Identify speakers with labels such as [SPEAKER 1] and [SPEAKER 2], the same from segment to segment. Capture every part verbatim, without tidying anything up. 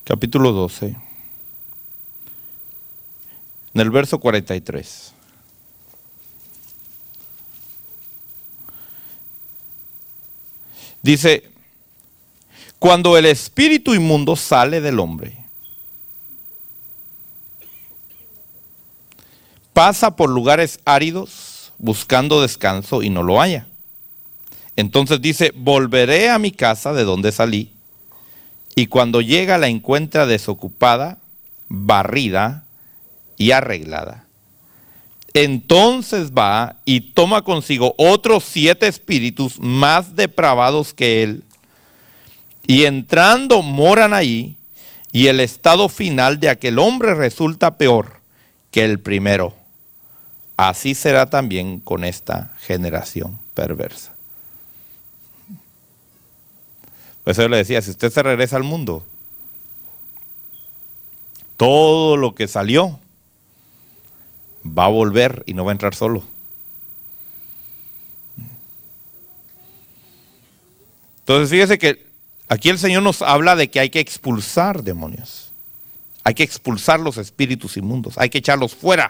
[SPEAKER 1] capítulo doce, en el verso cuarenta y tres. Dice, cuando el espíritu inmundo sale del hombre, pasa por lugares áridos buscando descanso y no lo halla. Entonces dice, volveré a mi casa de donde salí, y cuando llega la encuentra desocupada, barrida y arreglada. Entonces va y toma consigo otros siete espíritus más depravados que él, y entrando moran allí, y el estado final de aquel hombre resulta peor que el primero. Así será también con esta generación perversa. Por eso yo le decía, si usted se regresa al mundo, todo lo que salió va a volver y no va a entrar solo. Entonces fíjese que aquí el Señor nos habla de que hay que expulsar demonios. Hay que expulsar los espíritus inmundos, hay que echarlos fuera.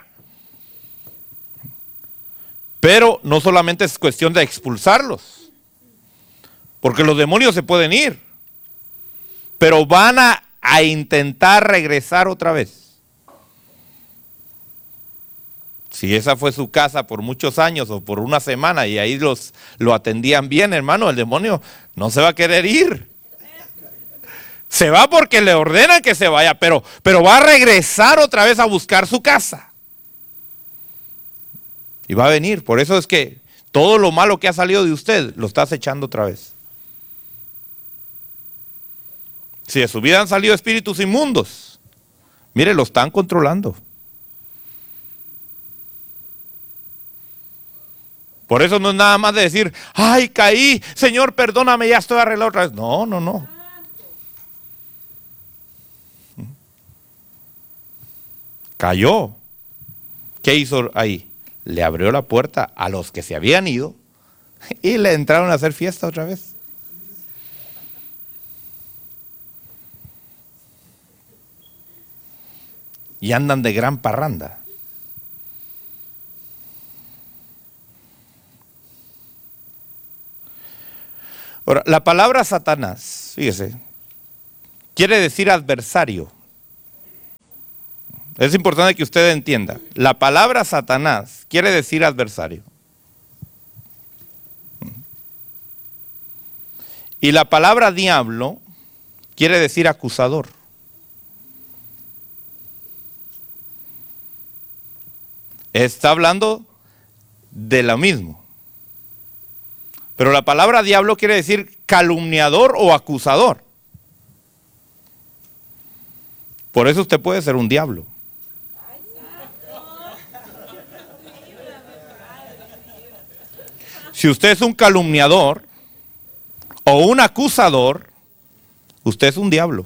[SPEAKER 1] Pero no solamente es cuestión de expulsarlos, porque los demonios se pueden ir, pero van a, a intentar regresar otra vez. Si esa fue su casa por muchos años o por una semana y ahí los, lo atendían bien, hermano, el demonio no se va a querer ir. Se va porque le ordenan que se vaya, pero, pero va a regresar otra vez a buscar su casa. Y va a venir. Por eso es que todo lo malo que ha salido de usted lo está acechando otra vez. Si de su vida han salido espíritus inmundos, mire, lo están controlando. Por eso no es nada más de decir, ay, caí, Señor, perdóname, ya estoy arreglado otra vez. No, no, no. Cayó. ¿Qué hizo ahí? Le abrió la puerta a los que se habían ido y le entraron a hacer fiesta otra vez. Y andan de gran parranda. Ahora, la palabra Satanás, fíjese, quiere decir adversario. Es importante que usted entienda. La palabra Satanás quiere decir adversario. Y la palabra diablo quiere decir acusador. Está hablando de lo mismo. Pero la palabra diablo quiere decir calumniador o acusador. Por eso usted puede ser un diablo. Si usted es un calumniador o un acusador, usted es un diablo.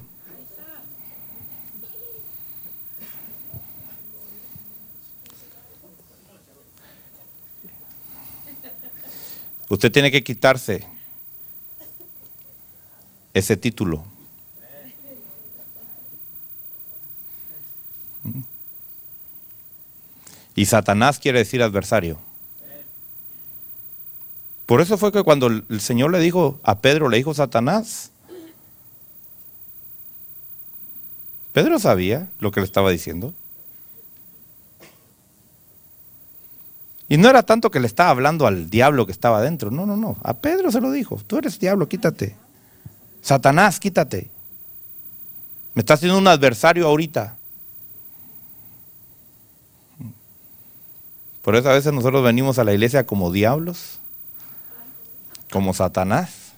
[SPEAKER 1] Usted tiene que quitarse ese título. Y Satanás quiere decir adversario. Por eso fue que cuando el Señor le dijo a Pedro, le dijo Satanás. Pedro sabía lo que le estaba diciendo. Y no era tanto que le estaba hablando al diablo que estaba adentro. No, no, no. A Pedro se lo dijo. Tú eres diablo, quítate. Satanás, quítate. Me estás haciendo un adversario ahorita. Por eso a veces nosotros venimos a la iglesia como diablos. Como Satanás.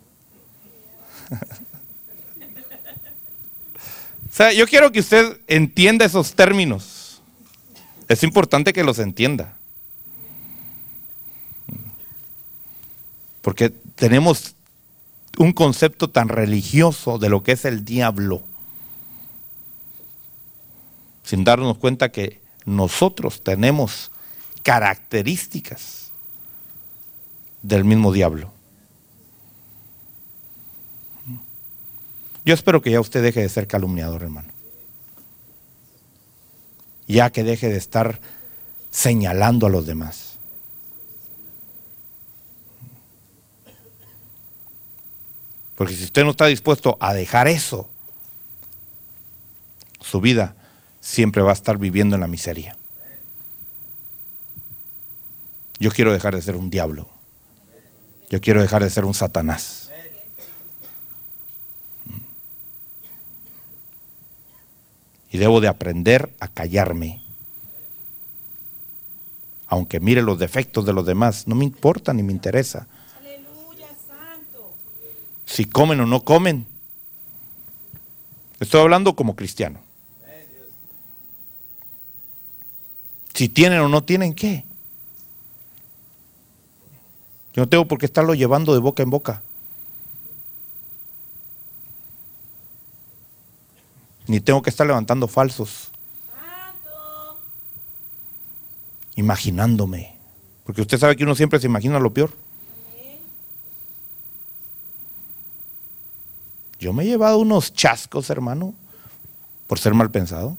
[SPEAKER 1] O sea, yo quiero que usted entienda esos términos. Es importante que los entienda. Porque tenemos un concepto tan religioso de lo que es el diablo, sin darnos cuenta que nosotros tenemos características del mismo diablo. Yo espero que ya usted deje de ser calumniador, hermano. Ya que deje de estar señalando a los demás. Porque si usted no está dispuesto a dejar eso, su vida siempre va a estar viviendo en la miseria. Yo quiero dejar de ser un diablo. Yo quiero dejar de ser un Satanás. Y debo de aprender a callarme. Aunque mire los defectos de los demás, no me importa ni me interesa.
[SPEAKER 2] Aleluya, santo.
[SPEAKER 1] Si comen o no comen. Estoy hablando como cristiano. Si tienen o no tienen, ¿qué? Yo no tengo por qué estarlo llevando de boca en boca. Ni tengo que estar levantando falsos.
[SPEAKER 2] Santo.
[SPEAKER 1] Imaginándome. Porque usted sabe que uno siempre se imagina lo peor.
[SPEAKER 2] Amén.
[SPEAKER 1] Yo me he llevado unos chascos, hermano, por ser mal pensado.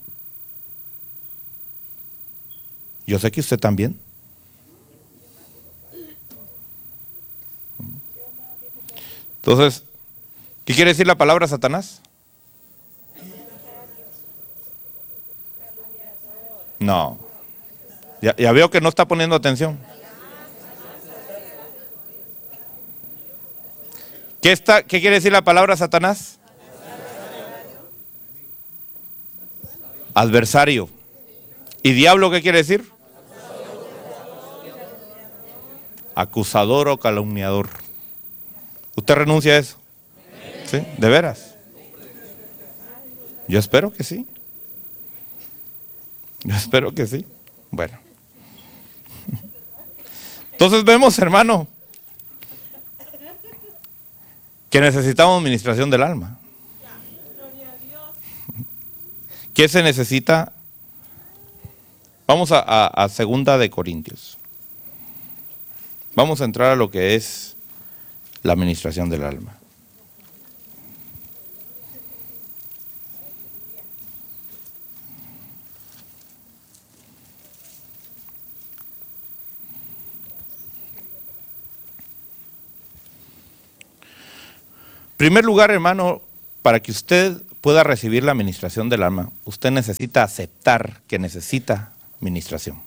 [SPEAKER 1] Yo sé que usted también. Entonces, ¿qué quiere decir la palabra Satanás? No. Ya, ya veo que no está poniendo atención. ¿Qué, está, ¿Qué quiere decir la palabra Satanás? Adversario. ¿Y diablo qué quiere decir? Acusador o calumniador. ¿Usted renuncia a eso? ¿Sí? ¿De veras? Yo espero que sí. Yo espero que sí. Bueno. Entonces vemos, hermano, que necesitamos administración del alma. ¿Qué se necesita? Vamos a, a, a Segunda de Corintios. Vamos a entrar a lo que es la administración del alma. En primer lugar, hermano, para que usted pueda recibir la administración del alma, usted necesita aceptar que necesita administración.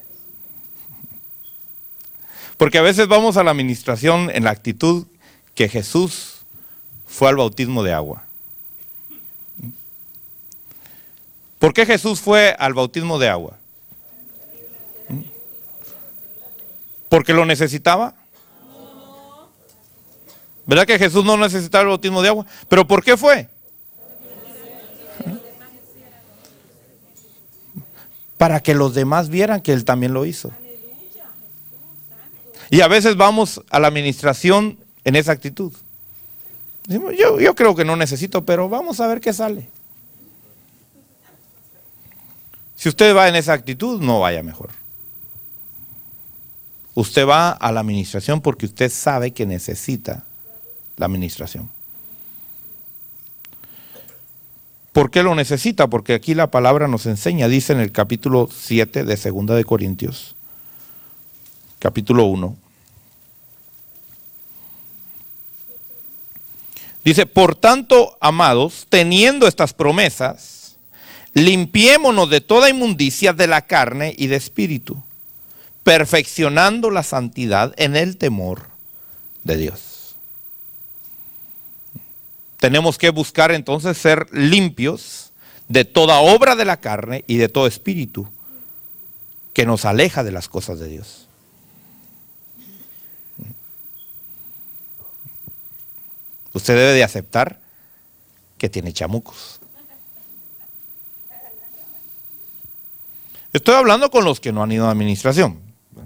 [SPEAKER 1] Porque a veces vamos a la administración en la actitud que Jesús fue al bautismo de agua. ¿Por qué Jesús fue al bautismo de agua? ¿Porque lo necesitaba? ¿Verdad que Jesús no necesitaba el bautismo de agua? ¿Pero por qué fue? Para que los demás vieran que Él también lo hizo. Y a veces vamos a la administración en esa actitud. Yo, yo creo que no necesito, pero vamos a ver qué sale. Si usted va en esa actitud, no vaya mejor. Usted va a la administración porque usted sabe que necesita la administración. ¿Por qué lo necesita? Porque aquí la palabra nos enseña, dice en el capítulo siete de Segunda de Corintios, capítulo uno. Dice, por tanto, amados, teniendo estas promesas, limpiémonos de toda inmundicia de la carne y de espíritu, perfeccionando la santidad en el temor de Dios. Tenemos que buscar entonces ser limpios de toda obra de la carne y de todo espíritu que nos aleja de las cosas de Dios. Usted debe de aceptar que tiene chamucos. Estoy hablando con los que no han ido a administración.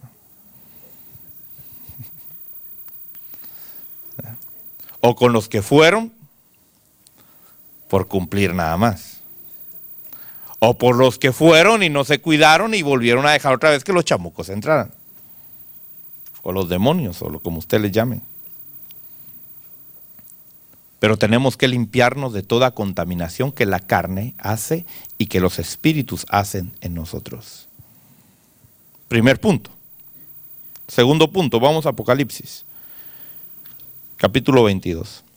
[SPEAKER 1] O con los que fueron por cumplir nada más. O por los que fueron y no se cuidaron y volvieron a dejar otra vez que los chamucos entraran. O los demonios, o lo como usted les llame. Pero tenemos que limpiarnos de toda contaminación que la carne hace y que los espíritus hacen en nosotros. Primer punto. Segundo punto, vamos a Apocalipsis, capítulo veintidós.